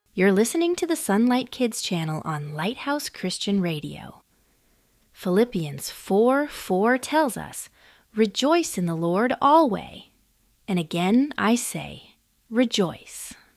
You're listening to the Sunlight Kids channel on Lighthouse Christian Radio. Philippians 4:4 tells us, "Rejoice in the Lord always." And again I say, rejoice.